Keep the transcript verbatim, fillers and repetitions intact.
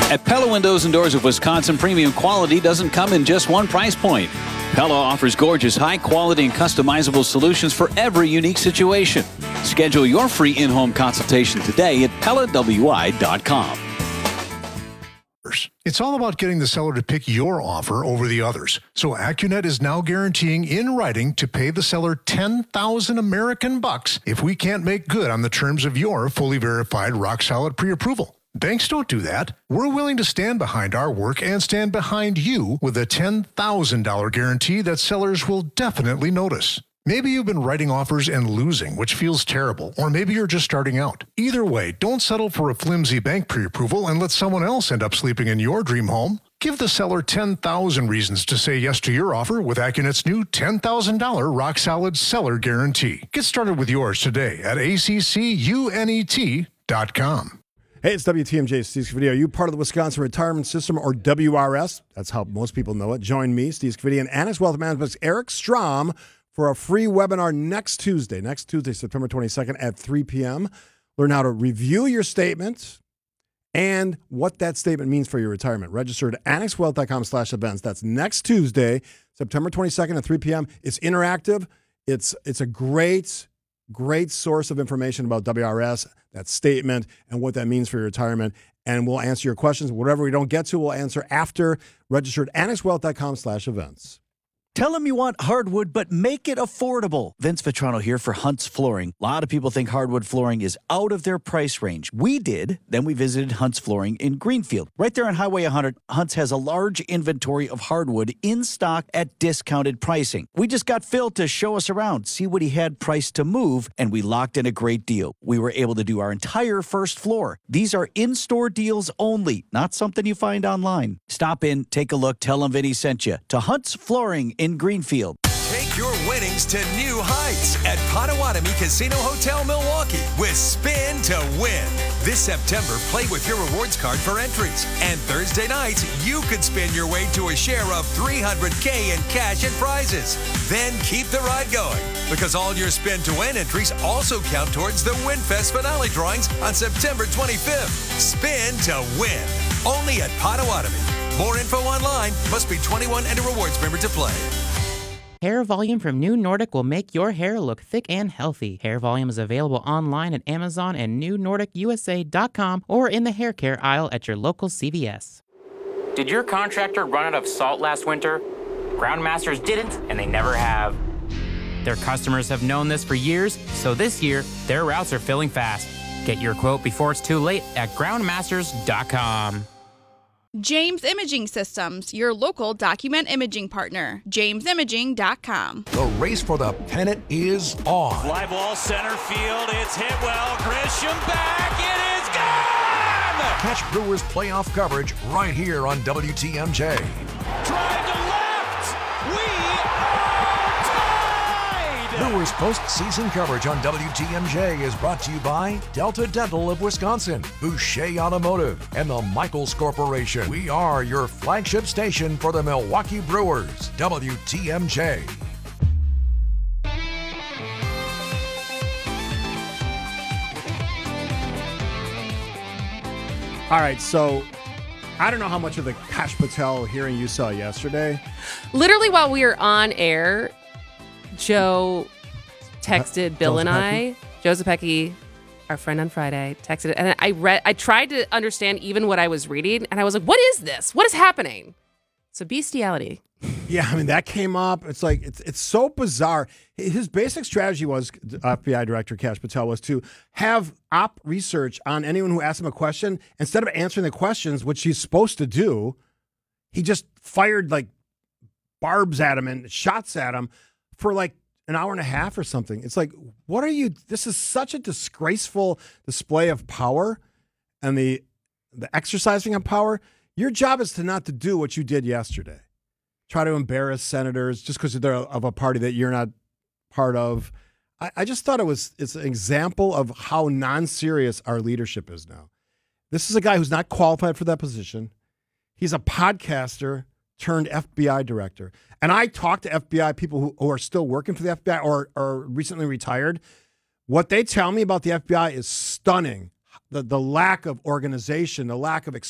At Pella Windows and Doors of Wisconsin, premium quality doesn't come in just one price point. Pella offers gorgeous, high-quality and customizable solutions for every unique situation. Schedule your free in-home consultation today at Pella W I dot com. It's all about getting the seller to pick your offer over the others. So AccuNet is now guaranteeing in writing to pay the seller ten thousand American bucks if we can't make good on the terms of your fully verified rock-solid pre-approval. Banks don't do that. We're willing to stand behind our work and stand behind you with a ten thousand dollars guarantee that sellers will definitely notice. Maybe you've been writing offers and losing, which feels terrible, or maybe you're just starting out. Either way, don't settle for a flimsy bank pre-approval and let someone else end up sleeping in your dream home. Give the seller ten thousand reasons to say yes to your offer with AccuNet's new ten thousand dollars rock-solid seller guarantee. Get started with yours today at A C C U N E T dot com. Hey, it's W T M J, Steve Scavidia. Are you part of the Wisconsin Retirement System, or W R S? That's how most people know it. Join me, Steve Scavidia, and Annex Wealth Management's Eric Strom for a free webinar next Tuesday, next Tuesday, September twenty-second at three p.m. Learn how to review your statement and what that statement means for your retirement. Register at annexwealth.com slash events. That's next Tuesday, September twenty-second at three p.m. It's interactive. It's, it's a great, great source of information about W R S, that statement, and what that means for your retirement. And we'll answer your questions. Whatever we don't get to, we'll answer after. Register at annexwealth.com slash events. Tell them you want hardwood, but make it affordable. Vince Vitrano here for Hunt's Flooring. A lot of people think hardwood flooring is out of their price range. We did. Then we visited Hunt's Flooring in Greenfield. Right there on Highway one hundred, Hunt's has a large inventory of hardwood in stock at discounted pricing. We just got Phil to show us around, see what he had priced to move, and we locked in a great deal. We were able to do our entire first floor. These are in-store deals only, not something you find online. Stop in, take a look, tell them Vinny sent you to Hunt's Flooring in Greenfield. Take your winnings to new heights at Potawatomi Casino Hotel Milwaukee with Spin to Win. This September, play with your rewards card for entries. And Thursday nights, you could spin your way to a share of three hundred thousand dollars in cash and prizes. Then keep the ride going, because all your Spin to Win entries also count towards the WinFest finale drawings on September twenty-fifth. Spin to Win. Only at Potawatomi. More info online. Must be twenty-one and a rewards member to play. Hair Volume from New Nordic will make your hair look thick and healthy. Hair Volume is available online at Amazon and new nordic u s a dot com or in the hair care aisle at your local C V S. Did your contractor run out of salt last winter? Groundmasters didn't, and they never have. Their customers have known this for years, so this year, their routes are filling fast. Get your quote before it's too late at groundmasters dot com. James Imaging Systems, your local document imaging partner. james imaging dot com. The race for the pennant is on. Fly ball center field. It's hit well. Grisham back. It is gone! Catch Brewers playoff coverage right here on W T M J. Drive to left. We are tied! Brewers postseason coverage on W T M J is brought to you by Delta Dental of Wisconsin, Boucher Automotive, and the Michaels Corporation. We are your flagship station for the Milwaukee Brewers, W T M J. All right, so I don't know how much of the Kash Patel hearing you saw yesterday. Literally while we were on air, Joe texted Bill Joe and Zepecki? I, Joe Zepecki, our friend on Friday, texted it, and I read. I tried to understand even what I was reading, and I was like, "What is this? What is happening?" It's a bestiality. Yeah, I mean, that came up. It's like, it's it's so bizarre. His basic strategy was, F B I Director Kash Patel, was to have op research on anyone who asked him a question. Instead of answering the questions, which he's supposed to do, he just fired like barbs at him and shots at him for like an hour and a half or something. It's like, what are you, this is such a disgraceful display of power and the the exercising of power. Your job is to not to do what you did yesterday. Try to embarrass senators just because they're of a party that you're not part of. I, I just thought it was, it's an example of how non-serious our leadership is now. This is a guy who's not qualified for that position. He's a podcaster turned F B I director. And I talk to F B I people who, who are still working for the F B I or are recently retired. What they tell me about the F B I is stunning. The, the lack of organization, the lack of experience.